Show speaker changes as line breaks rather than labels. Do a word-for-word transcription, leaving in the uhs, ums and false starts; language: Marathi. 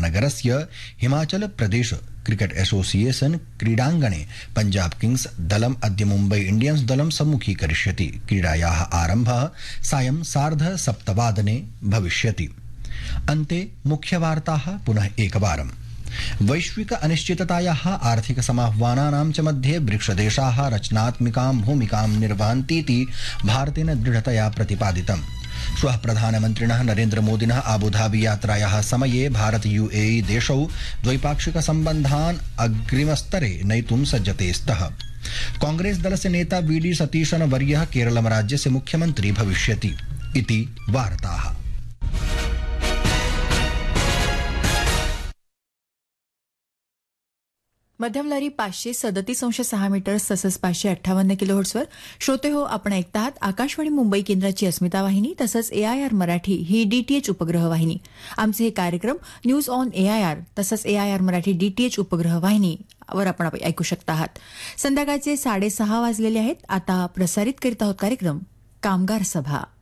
महानगरस्य हिमाचल प्रदेश क्रिकेट एसोसिएशन क्रीडाङ्गणे पंजाब किंग्स दलम् अद्य मुम्बई इंडियन्स दलं सम्मुखीकरिष्यति। क्रीडायाः आरम्भः सायं सार्ध सप्तवादने भविष्यति। अन्ते मुख्यवार्ताः पुनः एकवारम्। वैश्विक अनिश्चिततायाः आर्थिक समाह्वानानां च मध्ये ब्रिक्सदेशाः रचनात्मिकां भूमिकां निर्वहन्तीति भारतेन दृढतया प्रतिपादितम्। श्वः प्रधानमन्त्रिणः नरेन्द्रमोदिनः आबुधाबी यात्रायाः समये भारत यूएई देशौ द्वैपाक्षिक सम्बन्धान् अग्रिमस्तरे नयितुं सज्जते स्तः। कांग्रेस दलस्य नेता वीडी सतीशन वर्यः केरलम राज्यस्य मुख्यमन्त्री भविष्यति इति वार्ताः।
मध्यम लहरी पाचशे सदतीस अंश सहा मीटर तसंच पाचशे अठ्ठावन्न किलोहर्ट्झवर श्रोते हो आपण ऐकत आहात आकाशवाणी मुंबई केंद्राची अस्मिता वाहिनी तसंच एआयआर मराठी ही डीटीएच उपग्रह वाहिनी। आमचे हे कार्यक्रम न्यूज ऑन एआयआर तसंच एआयआर मराठी डीटीएच उपग्रह वाहिनीवर आपण ऐकू शकता आहात। संध्याकाळचे साडेसहा वाजलेले आहेत। आता प्रसारित करीत आहोत कार्यक्रम कामगार सभा।